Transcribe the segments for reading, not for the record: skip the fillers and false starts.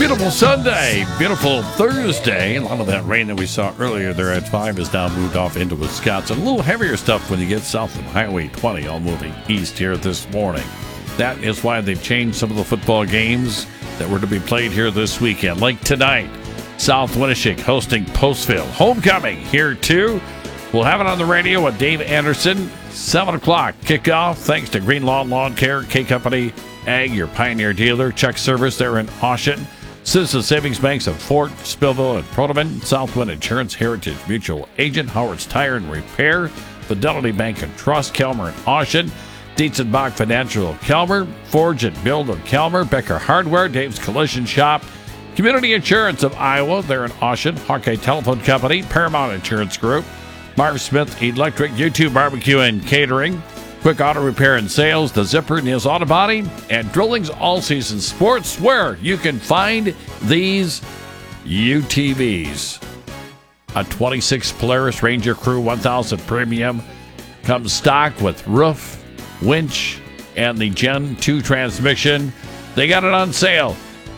Beautiful Sunday, beautiful Thursday. A lot of that rain that we saw earlier there at 5 has now moved off into Wisconsin. A little heavier stuff when you get south of Highway 20, all moving east here this morning. That is why they've changed some of the football games that were to be played here this weekend. Like tonight, South Winneshiek hosting Postville. Homecoming here too. We'll have it on the radio with Dave Anderson. 7 o'clock kickoff. Thanks to Green Lawn Care, K Company, Ag, your Pioneer dealer, Chuck Service there in Austin. Citizen Savings Banks of Fort, Spillville, and Protoman, Southwind Insurance, Heritage Mutual Agent, Howard's Tire and Repair, Fidelity Bank and Trust, Kelmer and Austin, Dietzenbach Financial of Kelmer, Forge and Build of Kelmer, Becker Hardware, Dave's Collision Shop, Community Insurance of Iowa, there in Austin, Hawkeye Telephone Company, Paramount Insurance Group, Marv Smith Electric, U2 Barbecue and Catering, Quick Auto Repair and Sales, The Zipper, Neil's Auto Body, and Drilling's All Season Sports, where you can find these UTVs. A 26 Polaris Ranger Crew 1000 Premium comes stock with roof, winch, and the Gen 2 transmission. They got it on sale,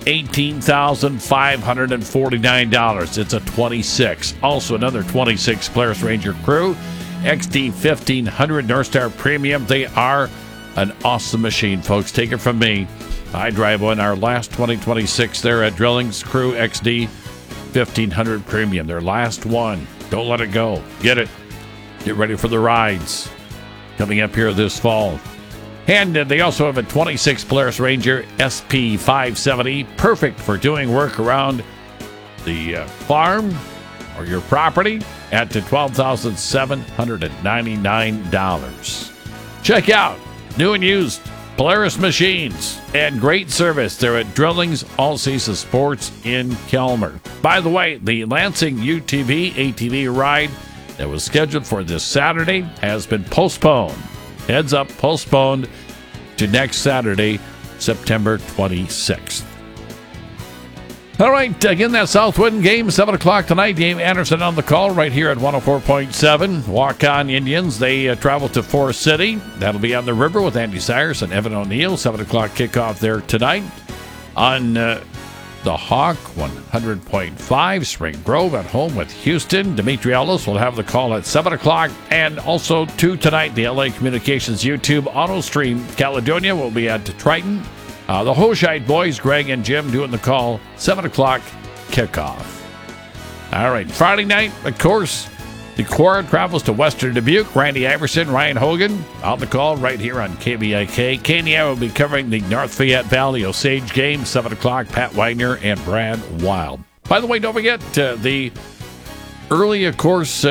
$18,549. It's a 26. Also another 26 Polaris Ranger Crew XD 1500 North Star Premium. They are an awesome machine, folks. Take it from me. I drive one, our last 2026 there at Drilling's Crew XD 1500 Premium. Their last one. Don't let it go. Get it. Get ready for the rides coming up here this fall. And they also have a 26 Polaris Ranger SP 570. Perfect for doing work around the farm or your property at $12,799. Check out new and used Polaris machines and great service there at Drilling's All Season Sports in Kelmer. By the way, the Lansing UTV ATV ride that was scheduled for this Saturday has been postponed. Heads up, postponed to next Saturday, September 26th. All right, again, that Southwind game, 7 o'clock tonight. Dave Anderson on the call right here at 104.7. Walk-On Indians, they travel to Forest City. That'll be on the river with Andy Sayers and Evan O'Neill. 7 o'clock kickoff there tonight. On the Hawk, 100.5. Spring Grove at home with Houston. Dimitri Ellis will have the call at 7 o'clock. And also, 2 tonight, the LA Communications YouTube Auto Stream Caledonia will be at Triton. The Hoshite boys, Greg and Jim, doing the call, 7 o'clock kickoff. All right, Friday night, of course, the Quad travels to Western Dubuque. Randy Iverson, Ryan Hogan on the call right here on KBIK. KNI will be covering the North Fayette Valley Osage game, 7 o'clock. Pat Wagner and Brad Wild. By the way, don't forget the early, of course,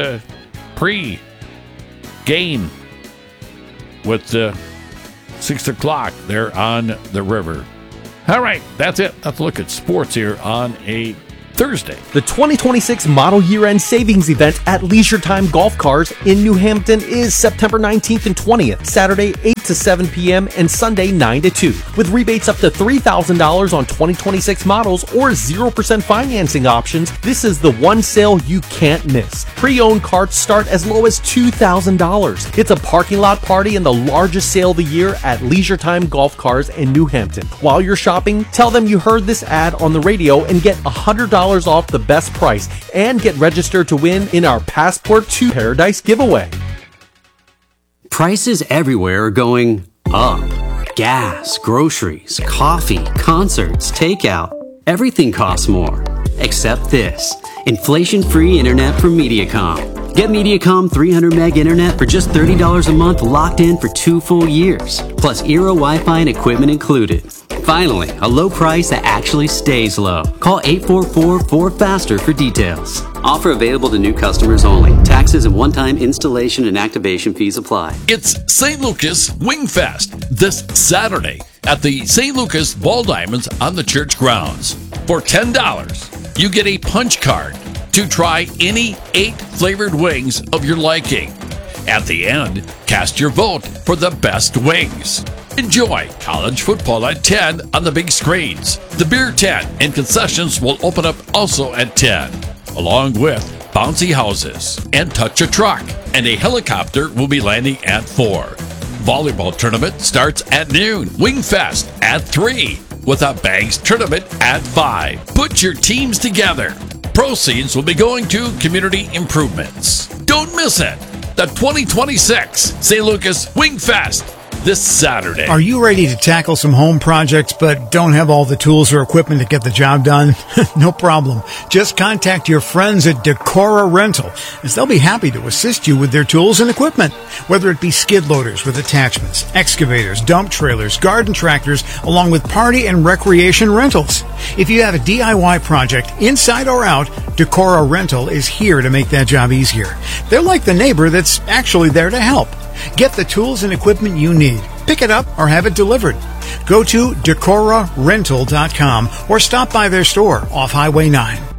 pre-game with the 6 o'clock there on the river. All right, that's it. Let's look at sports here on a Thursday. The 2026 Model Year-End Savings Event at Leisure Time Golf Cars in New Hampton is September 19th and 20th, Saturday 8 to 7 p.m. and Sunday 9 to 2. With rebates up to $3,000 on 2026 models or 0% financing options, this is the one sale you can't miss. Pre-owned carts start as low as $2,000. It's a parking lot party and the largest sale of the year at Leisure Time Golf Cars in New Hampton. While you're shopping, tell them you heard this ad on the radio and get $100 off the best price and get registered to win in our Passport to Paradise giveaway. Prices everywhere are going up. Gas, groceries, coffee, concerts, takeout. Everything costs more. Except this. Inflation-free internet from Mediacom. Get Mediacom 300 meg internet for just $30 a month, locked in for 2 full years. Plus Eero Wi-Fi and equipment included. Finally, a low price that actually stays low. Call 844-4FASTER for details. Offer available to new customers only. Taxes and one-time installation and activation fees apply. It's St. Lucas Wing Fest this Saturday at the St. Lucas Ball Diamonds on the church grounds. For $10, you get a punch card to try any 8 flavored wings of your liking. At the end, cast your vote for the best wings. Enjoy college football at 10 on the big screens. The beer tent and concessions will open up also at 10, along with bouncy houses and touch a truck, and a helicopter will be landing at 4. Volleyball tournament starts at noon. Wing Fest at 3. with a Bags tournament at 5. Put your teams together. Proceeds will be going to community improvements. Don't miss it. The 2026 St. Lucas Wing Fest this Saturday. Are you ready to tackle some home projects but don't have all the tools or equipment to get the job done? No problem. Just contact your friends at Decora Rental, as they'll be happy to assist you with their tools and equipment. Whether it be skid loaders with attachments, excavators, dump trailers, garden tractors, along with party and recreation rentals. If you have a DIY project, inside or out, Decora Rental is here to make that job easier. They're like the neighbor that's actually there to help. Get the tools and equipment you need. Pick it up or have it delivered. Go to DecoraRental.com or stop by their store off Highway 9.